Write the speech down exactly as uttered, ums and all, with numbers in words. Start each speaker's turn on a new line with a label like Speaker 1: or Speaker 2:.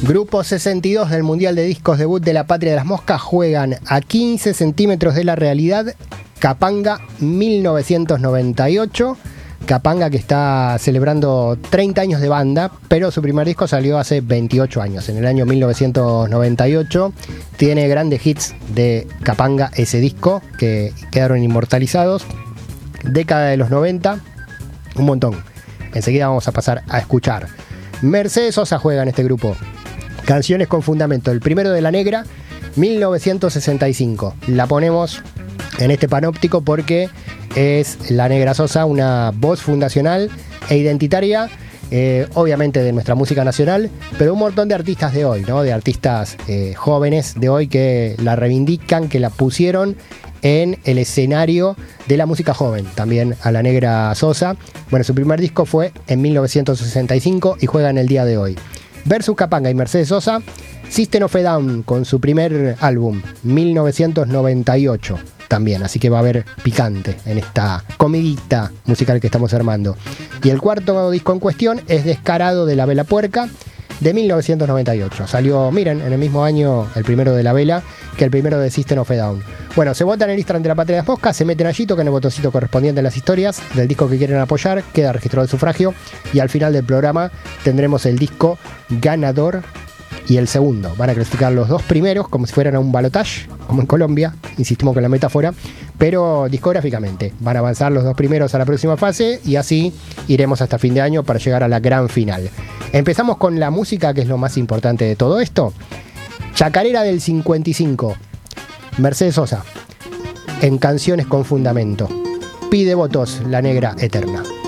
Speaker 1: Grupo sesenta y dos del Mundial de Discos debut de la Patria de las Moscas juegan a quince centímetros de la realidad Capanga mil novecientos noventa y ocho. Capanga que está celebrando treinta años de banda, pero su primer disco salió hace veintiocho años, en el año mil novecientos noventa y ocho. Tiene grandes hits de Capanga ese disco que quedaron inmortalizados. Década de los noventa, un montón. Enseguida vamos a pasar a escuchar. Mercedes Sosa juega en este grupo. Canciones con fundamento. El primero de La Negra, mil novecientos sesenta y cinco. La ponemos en este panóptico porque es La Negra Sosa, una voz fundacional e identitaria, eh, obviamente de nuestra música nacional, pero un montón de artistas de hoy, ¿no? De artistas eh, jóvenes de hoy que la reivindican, que la pusieron en el escenario de la música joven, también a La Negra Sosa. Bueno, su primer disco fue en mil novecientos sesenta y cinco y juega en el día de hoy. Versus Capanga y Mercedes Sosa, System of a Down con su primer álbum, mil novecientos noventa y ocho también, así que va a haber picante en esta comidita musical que estamos armando. Y el cuarto disco en cuestión es Descarado de La Vela Puerca, de mil novecientos noventa y ocho. Salió, miren, en el mismo año el primero de La Vela que el primero de System of a Down. Bueno, se vota en el Instagram de la Patria de las Moscas, se meten allí, tocan el botoncito correspondiente en las historias del disco que quieren apoyar, queda registrado el sufragio y al final del programa tendremos el disco ganador y el segundo. Van a clasificar los dos primeros como si fueran a un balotage, como en Colombia, insistimos con la metáfora, pero discográficamente. Van a avanzar los dos primeros a la próxima fase y así iremos hasta fin de año para llegar a la gran final. Empezamos con la música, que es lo más importante de todo esto. Chacarera del cincuenta y cinco. Mercedes Sosa, en Canciones con Fundamento. Pide votos, La Negra Eterna.